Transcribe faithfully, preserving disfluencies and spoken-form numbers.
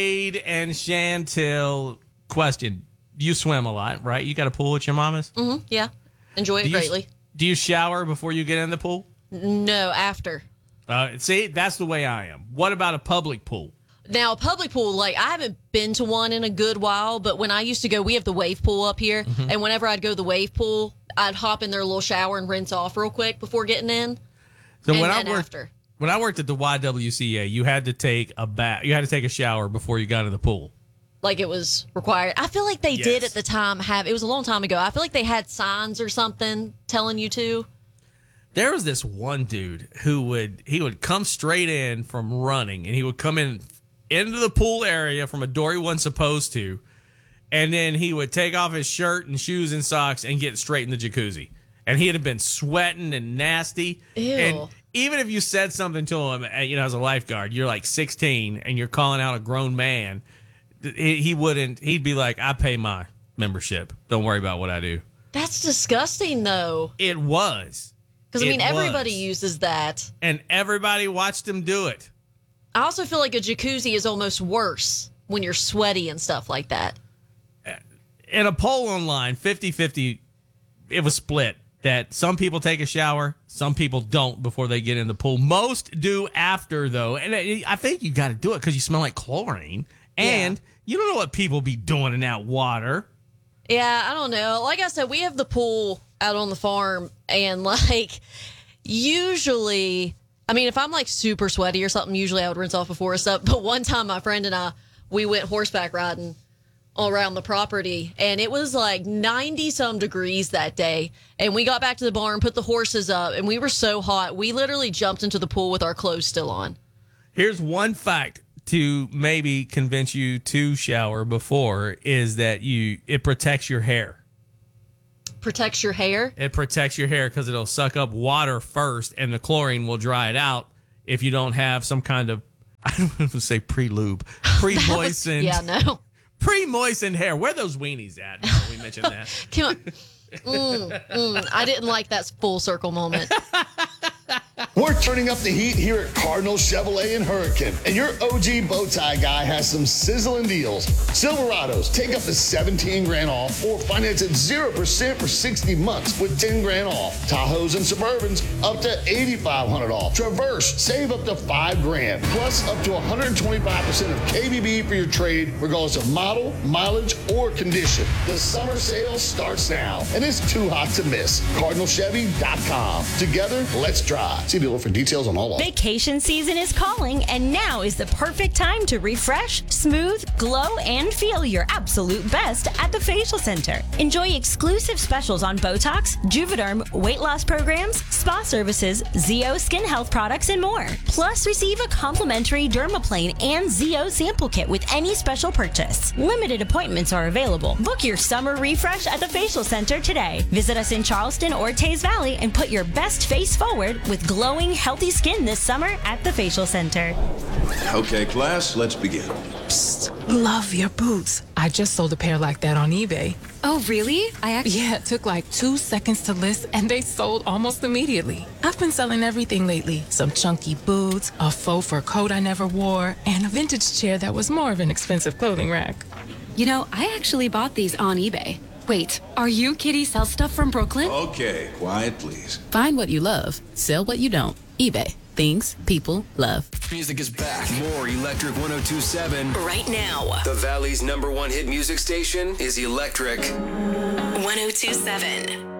And Chantel, question. You swim a lot, right? You got a pool at your mama's? Mm-hmm. Yeah. Enjoy it do you, greatly. Do you shower before you get in the pool? No, after. Uh, see, that's the way I am. What about a public pool? Now, a public pool, like, I haven't been to one in a good while, but when I used to go, we have the wave pool up here, mm-hmm. and whenever I'd go to the wave pool, I'd hop in their little shower and rinse off real quick before getting in. So and when I then worked, after. when I worked at the Y W C A, you had to take a bath, you had to take a shower before you got in the pool. Like it was required. I feel like they Yes. did at the time have, it was a long time ago. I feel like they had signs or something telling you to. There was this one dude who would, he would come straight in from running, and he would come in into the pool area from a door he wasn't supposed to, and then he would take off his shirt and shoes and socks and get straight in the jacuzzi. And he'd have been sweating and nasty. Ew. And even if you said something to him, you know, as a lifeguard, you're like sixteen and you're calling out a grown man, he wouldn't, he'd be like, I pay my membership. Don't worry about what I do. That's disgusting, though. It was. Because, I mean, It everybody was. uses that. And everybody watched him do it. I also feel like a jacuzzi is almost worse when you're sweaty and stuff like that. In a poll online, fifty-fifty, it was split that some people take a shower, some people don't before they get in the pool. Most do after, though. And I think you got to do it because you smell like chlorine. And Yeah. you don't know what people be doing in that water. Yeah, I don't know. Like I said, we have the pool out on the farm, and like usually, I mean, if I'm like super sweaty or something, usually I would rinse off before and stuff. But one time, my friend and I, we went horseback riding all around the property, and it was like ninety some degrees that day. And we got back to the barn, put the horses up, and we were so hot, we literally jumped into the pool with our clothes still on. Here's one fact to maybe convince you to shower before is that you it protects your hair. Protects your hair. It protects your hair because it'll suck up water first, and the chlorine will dry it out if you don't have some kind of, I don't want to say pre-lube, pre-moistened, Yeah, no. pre-moistened hair. Where are those weenies at? Now we mentioned that. Come on. Mm, mm. I didn't like that full circle moment. We're turning up the heat here at Cardinal Chevrolet and Hurricane, and your O G bow tie guy has some sizzling deals. Silverados take up to seventeen grand off, or finance at zero percent for sixty months with ten grand off. Tahoes and Suburbans up to eighty-five hundred off. Traverse save up to five grand, plus up to one hundred twenty-five percent of K B B for your trade, regardless of model, mileage, or condition. The summer sale starts now, and it's too hot to miss. Cardinal Chevy dot com. Together, let's drive. See dealer for details on all offers. Vacation season is calling, and now is the perfect time to refresh, smooth, glow, and feel your absolute best at the Facial Center. Enjoy exclusive specials on Botox, Juvederm, weight loss programs, spa services, Z O skin health products, and more. Plus, receive a complimentary Dermaplane and Z O sample kit with any special purchase. Limited appointments are available. Book your summer refresh at the Facial Center today. Visit us in Charleston or Tays Valley and put your best face forward with glowing, healthy skin this summer at the Facial Center. Okay, class, let's begin. Psst, love your boots. I just sold a pair like that on eBay. Oh, really? I actually... Yeah, it took like two seconds to list, and they sold almost immediately. I've been selling everything lately. Some chunky boots, a faux fur coat I never wore, and a vintage chair that was more of an expensive clothing rack. You know, I actually bought these on eBay. Wait, are you Kitty Sell Stuff from Brooklyn? Okay, quiet, please. Find what you love, sell what you don't. eBay. Things people love. Music is back. More Electric one oh two point seven. Right now. The Valley's number one hit music station is Electric one oh two point seven.